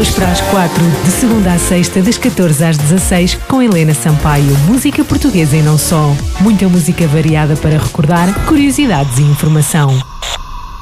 2 para as 4, de segunda à sexta, das 14 às 16, com Helena Sampaio. Música portuguesa e não só. Muita música variada para recordar, curiosidades e informação.